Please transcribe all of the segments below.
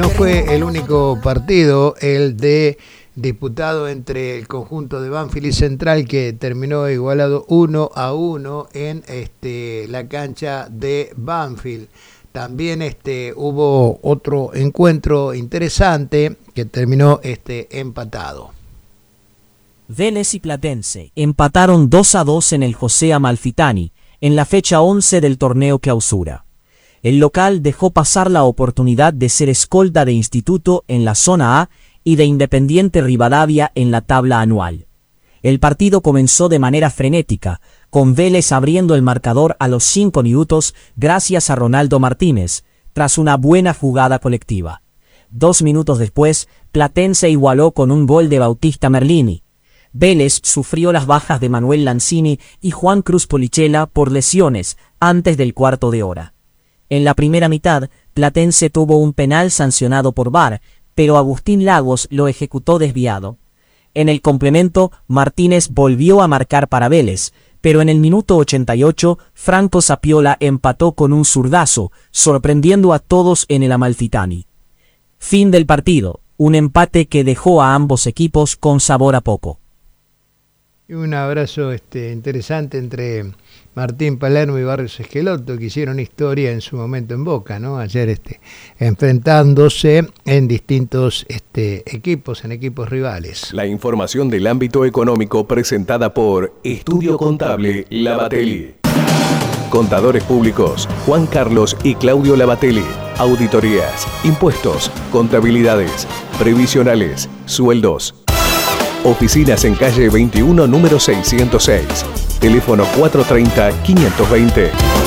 no fue el único partido, el de disputado entre el conjunto de Banfield y Central, que terminó igualado 1-1 en la cancha de Banfield. También hubo otro encuentro interesante que terminó empatado. Vélez y Platense empataron 2-2 en el José Amalfitani, en la fecha 11 del torneo Clausura. El local dejó pasar la oportunidad de ser escolta de Instituto en la zona A y de Independiente Rivadavia en la tabla anual. El partido comenzó de manera frenética, con Vélez abriendo el marcador a los 5 minutos gracias a Ronaldo Martínez, tras una buena jugada colectiva. 2 minutos después, Platense igualó con un gol de Bautista Merlini. Vélez sufrió las bajas de Manuel Lanzini y Juan Cruz Polichela por lesiones antes del cuarto de hora. En la primera mitad, Platense tuvo un penal sancionado por VAR, pero Agustín Lagos lo ejecutó desviado. En el complemento, Martínez volvió a marcar para Vélez, pero en el minuto 88, Franco Sapiola empató con un zurdazo, sorprendiendo a todos en el Amalfitani. Fin del partido, un empate que dejó a ambos equipos con sabor a poco. Y un abrazo interesante entre Martín Palermo y Barrios Esqueloto, que hicieron historia en su momento en Boca, ¿no? Ayer enfrentándose en distintos equipos, en equipos rivales. La información del ámbito económico presentada por Estudio Contable Lavatelli. Contadores públicos Juan Carlos y Claudio Lavatelli. Auditorías, impuestos, contabilidades, previsionales, sueldos. Oficinas en calle 21, número 606. Teléfono 430-520.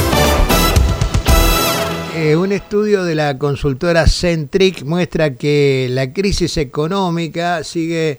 Un estudio de la consultora Centric muestra que la crisis económica sigue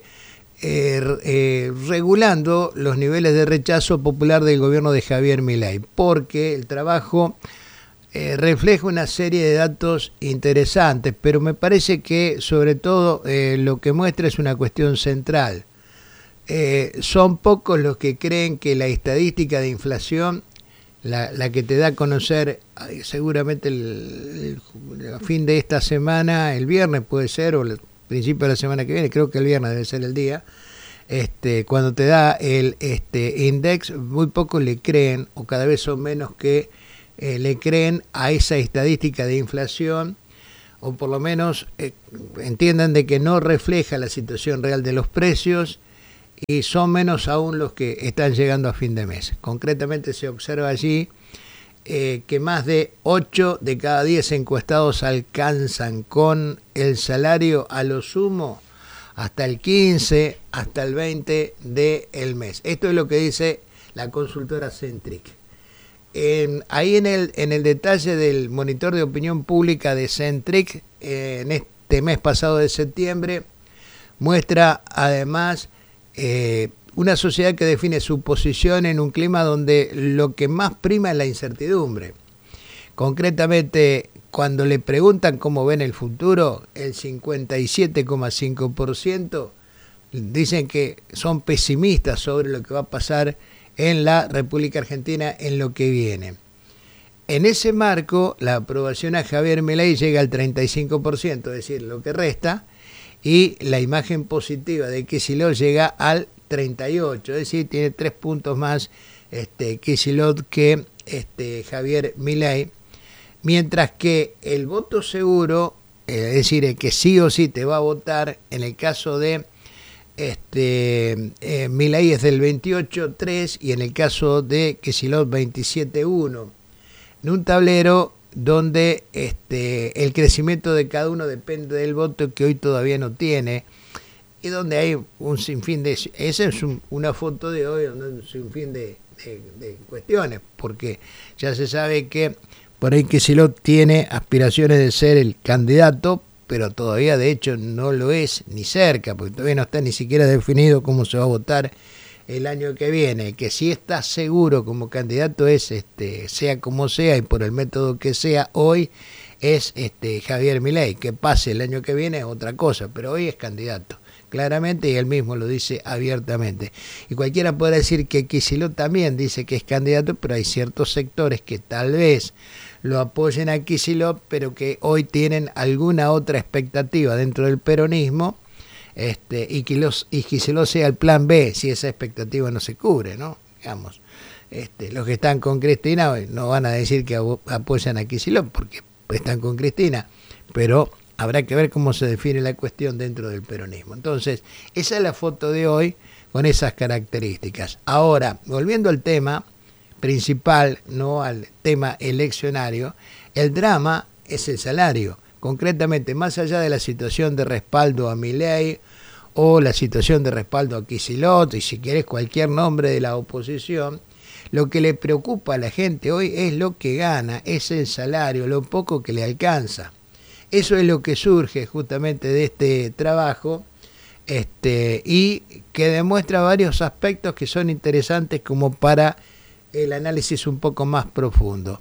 regulando los niveles de rechazo popular del gobierno de Javier Milei, porque el trabajo refleja una serie de datos interesantes, pero me parece que sobre todo lo que muestra es una cuestión central. Son pocos los que creen que la estadística de inflación, la que te da a conocer seguramente el fin de esta semana, el viernes puede ser, o el principio de la semana que viene, creo que el viernes debe ser el día, cuando te da el index, muy pocos le creen, o cada vez son menos que le creen a esa estadística de inflación, o por lo menos entiendan de que no refleja la situación real de los precios, y son menos aún los que están llegando a fin de mes. Concretamente se observa allí que más de 8 de cada 10 encuestados alcanzan con el salario a lo sumo hasta el 15, hasta el 20 del mes. Esto es lo que dice la consultora Centric. Ahí en el detalle del monitor de opinión pública de Centric, en este mes pasado de septiembre, muestra además una sociedad que define su posición en un clima donde lo que más prima es la incertidumbre. Concretamente, cuando le preguntan cómo ven el futuro, el 57,5% dicen que son pesimistas sobre lo que va a pasar en la República Argentina en lo que viene. En ese marco, la aprobación a Javier Milei llega al 35%, es decir, lo que resta, y la imagen positiva de Kicillof llega al 38%, es decir, tiene 3 puntos más Kicillof que Javier Milei, mientras que el voto seguro, es decir, el que sí o sí te va a votar, en el caso de Milei es del 28,3% y en el caso de Kicillof 27,1%, en un tablero donde el crecimiento de cada uno depende del voto que hoy todavía no tiene, y donde hay un sinfín de... Esa es una foto de hoy, donde hay un sinfín de cuestiones, porque ya se sabe que por ahí Kicillof tiene aspiraciones de ser el candidato, pero todavía de hecho no lo es ni cerca, porque todavía no está ni siquiera definido cómo se va a votar el año que viene. Que sí está seguro como candidato es, sea como sea y por el método que sea hoy, es Javier Milei. Que pase el año que viene es otra cosa, pero hoy es candidato. claramente y él mismo lo dice abiertamente. Y cualquiera podrá decir que Kicillof también dice que es candidato, pero hay ciertos sectores que tal vez lo apoyen a Kicillof, pero que hoy tienen alguna otra expectativa dentro del peronismo, y Kicillof sea el plan B si esa expectativa no se cubre, ¿no? Digamos, los que están con Cristina hoy no van a decir que apoyan a Kicillof porque están con Cristina, pero habrá que ver cómo se define la cuestión dentro del peronismo. Entonces, esa es la foto de hoy con esas características. Ahora, volviendo al tema principal, no al tema eleccionario, el drama es el salario. Concretamente, más allá de la situación de respaldo a Milei o la situación de respaldo a Kicillof, y si querés cualquier nombre de la oposición, lo que le preocupa a la gente hoy es lo que gana, es el salario, lo poco que le alcanza. Eso es lo que surge justamente de este trabajo, y que demuestra varios aspectos que son interesantes como para el análisis un poco más profundo.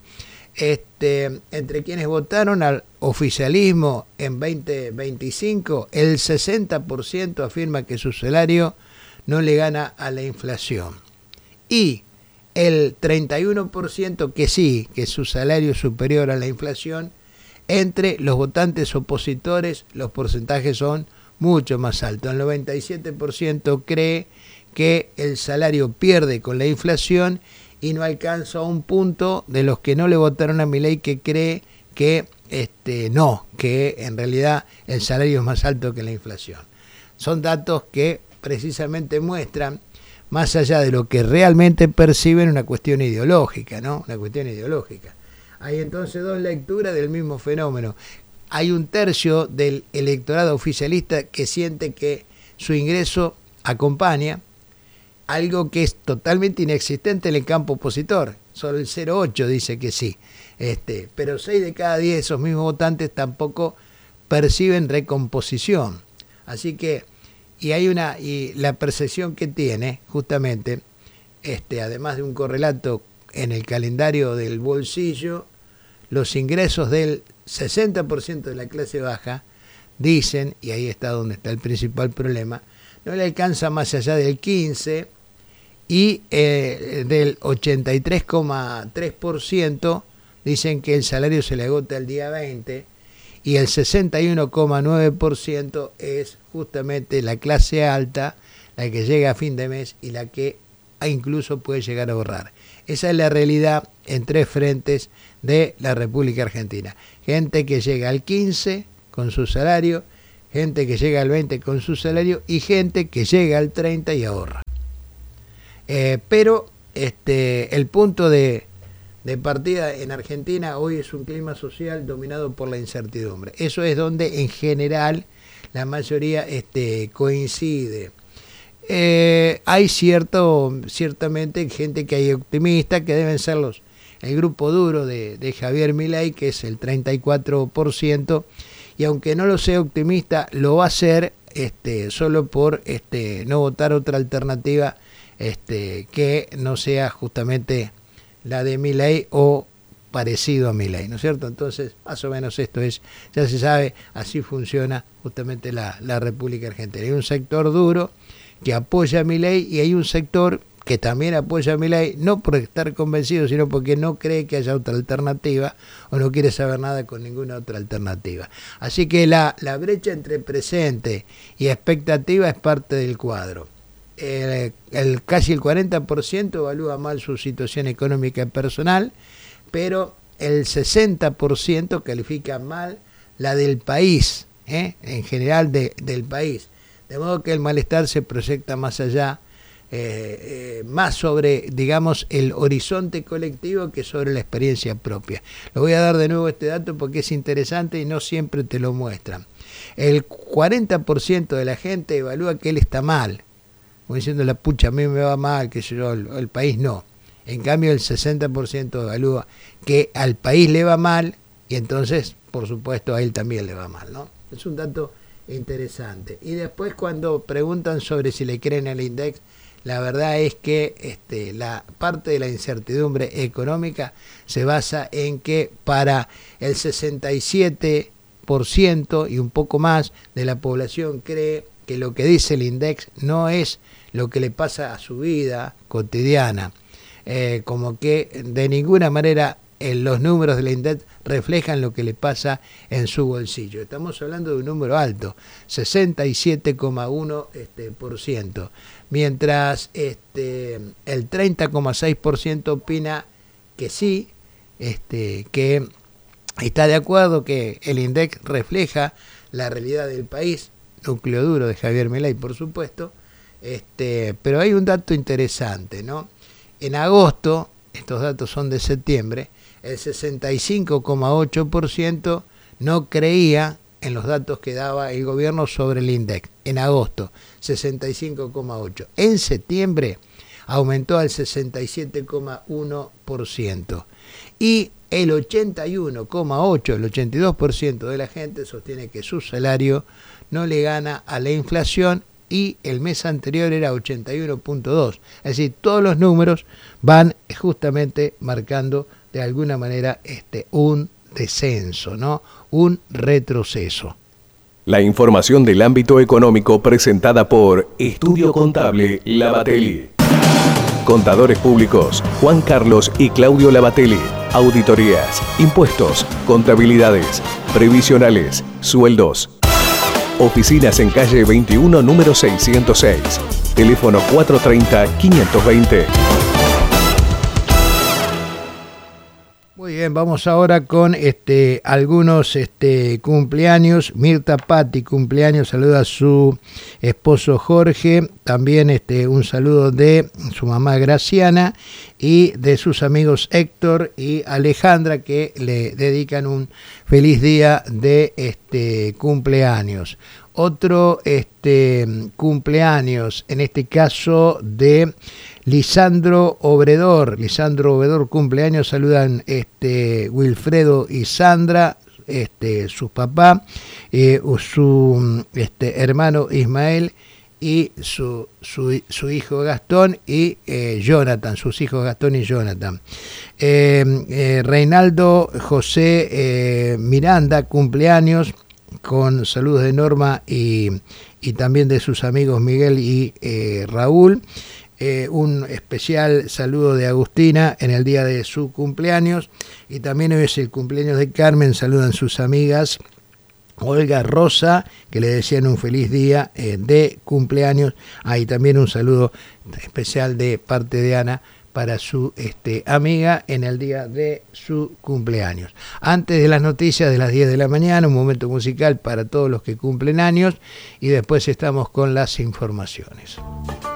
Entre quienes votaron al oficialismo en 2025, el 60% afirma que su salario no le gana a la inflación. Y el 31% que sí, que su salario es superior a la inflación. Entre los votantes opositores, los porcentajes son mucho más altos. El 97% cree que el salario pierde con la inflación y no alcanza a un punto de los que no le votaron a Milei que cree que no, que en realidad el salario es más alto que la inflación. Son datos que precisamente muestran, más allá de lo que realmente perciben, una cuestión ideológica, ¿no? Una cuestión ideológica. Hay entonces dos lecturas del mismo fenómeno. Hay un tercio del electorado oficialista que siente que su ingreso acompaña algo que es totalmente inexistente en el campo opositor. Solo el 0,8 dice que sí. Pero 6 de cada 10 de esos mismos votantes tampoco perciben recomposición. Así que, y la percepción que tiene, justamente, además de un correlato en el calendario del bolsillo, los ingresos del 60% de la clase baja, dicen, y ahí está donde está el principal problema, no le alcanza más allá del 15%, y del 83,3% dicen que el salario se le agota el día 20, y el 61,9% es justamente la clase alta, la que llega a fin de mes y la que incluso puede llegar a ahorrar. Esa es la realidad en tres frentes de la República Argentina. Gente que llega al 15 con su salario, gente que llega al 20 con su salario y gente que llega al 30 y ahorra. Pero el punto de partida en Argentina hoy es un clima social dominado por la incertidumbre. Eso es donde en general la mayoría coincide. Hay ciertamente gente que hay optimista, que deben ser el grupo duro de Javier Milei, que es el 34%, y aunque no lo sea optimista, lo va a hacer solo por no votar otra alternativa que no sea justamente la de Milei o parecido a Milei, ¿no es cierto? Entonces, más o menos esto es, ya se sabe, así funciona justamente la República Argentina. Hay un sector duro que apoya a Milei y hay un sector que también apoya a Milei, no por estar convencido, sino porque no cree que haya otra alternativa o no quiere saber nada con ninguna otra alternativa. Así que la brecha entre presente y expectativa es parte del cuadro. Casi el 40% evalúa mal su situación económica personal, pero el 60% califica mal la del país, en general del país. De modo que el malestar se proyecta más allá, más sobre, digamos, el horizonte colectivo que sobre la experiencia propia. Lo voy a dar de nuevo este dato porque es interesante y no siempre te lo muestran. El 40% de la gente evalúa que él está mal, como diciendo, la pucha, a mí me va mal, que yo, el país no. En cambio, el 60% evalúa que al país le va mal y entonces, por supuesto, a él también le va mal, ¿no? Es un dato interesante. Y después, cuando preguntan sobre si le creen al INDEX, la verdad es que la parte de la incertidumbre económica se basa en que para el 67% y un poco más de la población cree que lo que dice el INDEC no es lo que le pasa a su vida cotidiana, como que de ninguna manera los números del INDEC reflejan lo que le pasa en su bolsillo. Estamos hablando de un número alto, 67,1%, mientras el 30,6% opina que sí, que está de acuerdo que el INDEC refleja la realidad del país, núcleo duro de Javier Milei, por supuesto, pero hay un dato interesante, ¿no? En agosto, estos datos son de septiembre, el 65,8% no creía en los datos que daba el gobierno sobre el INDEC. En agosto, 65,8%. En septiembre aumentó al 67,1%. Y el 81,8%, el 82% de la gente sostiene que su salario no le gana a la inflación, y el mes anterior era 81,2%. Es decir, todos los números van justamente marcando de alguna manera un descenso, ¿no? Un retroceso. La información del ámbito económico presentada por Estudio Contable Lavatelli. Contadores públicos Juan Carlos y Claudio Lavatelli. Auditorías, impuestos, contabilidades, previsionales, sueldos. Oficinas en calle 21, número 606. Teléfono 430-520. Muy bien, vamos ahora con algunos cumpleaños. Mirta Patti, cumpleaños, saluda a su esposo Jorge. También un saludo de su mamá Graciana y de sus amigos Héctor y Alejandra, que le dedican un feliz día de cumpleaños. Otro cumpleaños, en este caso de Lisandro Obredor. Lisandro Obredor, cumpleaños, saludan Wilfredo y Sandra, su papá, su hermano Ismael y su hijo Gastón y Jonathan, sus hijos Gastón y Jonathan. Reinaldo José Miranda, cumpleaños, con saludos de Norma y también de sus amigos Miguel y Raúl. Un especial saludo de Agustina en el día de su cumpleaños, y también hoy es el cumpleaños de Carmen, saludan sus amigas Olga, Rosa, que le desean un feliz día de cumpleaños. Hay también un saludo especial de parte de Ana para su amiga en el día de su cumpleaños. Antes de las noticias de las 10 de la mañana, un momento musical para todos los que cumplen años, y después estamos con las informaciones.